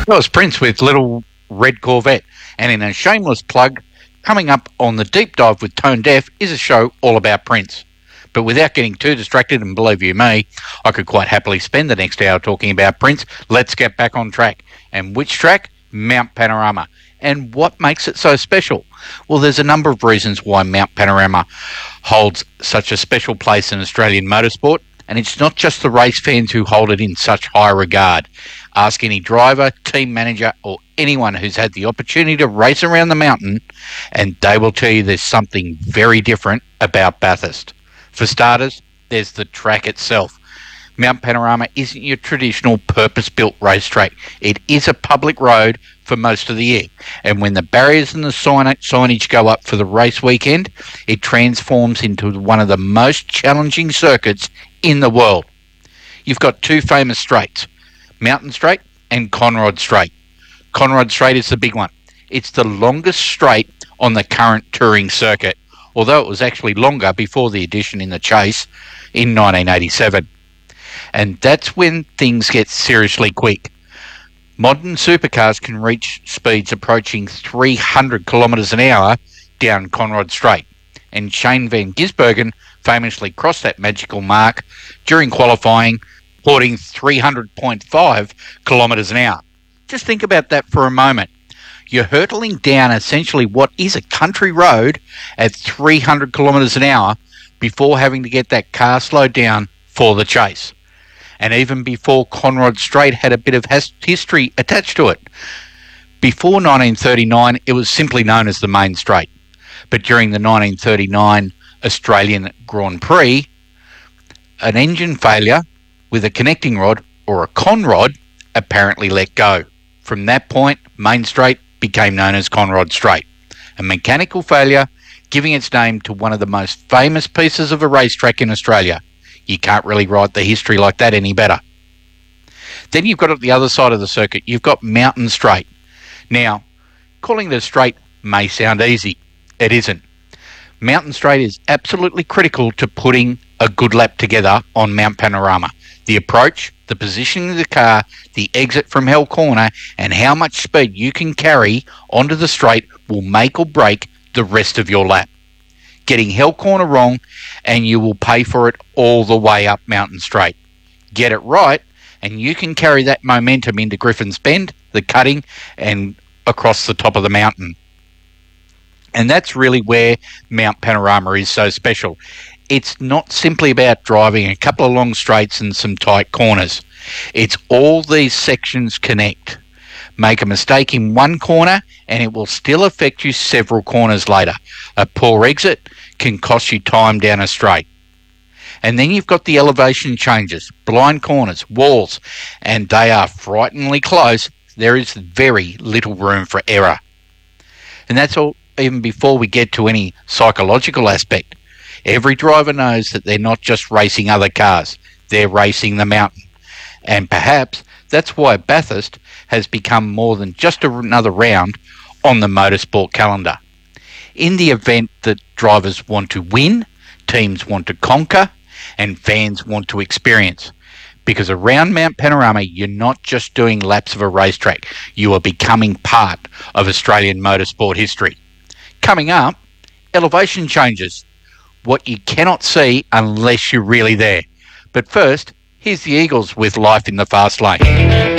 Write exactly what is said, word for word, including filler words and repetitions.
That was Prince with Little Red Corvette. And in a shameless plug, coming up on the Deep Dive with Tone Deaf is a show all about Prince. But without getting too distracted, and believe you me, I could quite happily spend the next hour talking about Prince. Let's get back on track. And which track? Mount Panorama. And what makes it so special? Well, there's a number of reasons why Mount Panorama holds such a special place in Australian motorsport. And it's not just the race fans who hold it in such high regard. Ask any driver, team manager, or anyone who's had the opportunity to race around the mountain, and they will tell you there's something very different about Bathurst. For starters, there's the track itself. Mount Panorama isn't your traditional purpose-built racetrack. It is a public road for most of the year. And when the barriers and the signage go up for the race weekend, it transforms into one of the most challenging circuits in the world. You've got two famous straights, Mountain Straight and Conrod Straight. Conrod Straight is the big one. It's the longest straight on the current touring circuit, although it was actually longer before the addition in the Chase in nineteen eighty-seven. And that's when things get seriously quick. Modern supercars can reach speeds approaching three hundred kilometres an hour down Conrod Straight. And Shane Van Gisbergen famously crossed that magical mark during qualifying, porting three hundred point five kilometres an hour. Just think about that for a moment. You're hurtling down essentially what is a country road at three hundred kilometres an hour before having to get that car slowed down for the chase. And even before Conrod Straight had a bit of has- history attached to it. Before nineteen thirty-nine, it was simply known as the Main Straight. But during the nineteen thirty-nine Australian Grand Prix, an engine failure with a connecting rod, or a conrod, apparently let go. From that point, Main Straight became known as Conrod Straight, a mechanical failure giving its name to one of the most famous pieces of a racetrack in Australia. You can't really write the history like that any better. Then you've got at the other side of the circuit, you've got Mountain Straight. Now, calling it a straight may sound easy. It isn't. Mountain Straight is absolutely critical to putting a good lap together on Mount Panorama. The approach, the positioning of the car, the exit from Hell Corner, and how much speed you can carry onto the straight will make or break the rest of your lap. Getting Hell Corner wrong, and you will pay for it all the way up Mountain Straight. Get it right, and you can carry that momentum into Griffin's Bend, the cutting, and across the top of the mountain. And that's really where Mount Panorama is so special. It's not simply about driving a couple of long straights and some tight corners. It's all these sections connect. Make a mistake in one corner and it will still affect you several corners later. A poor exit can cost you time down a straight. And then you've got the elevation changes, blind corners, walls, and they are frighteningly close. There is very little room for error. And that's all even before we get to any psychological aspect. Every driver knows that they're not just racing other cars, they're racing the mountain. And perhaps that's why Bathurst has become more than just another round on the motorsport calendar. In the event that drivers want to win, teams want to conquer, and fans want to experience. Because around Mount Panorama, you're not just doing laps of a racetrack, you are becoming part of Australian motorsport history. Coming up, elevation changes. What you cannot see unless you're really there. But first, here's the Eagles with Life in the Fast Lane.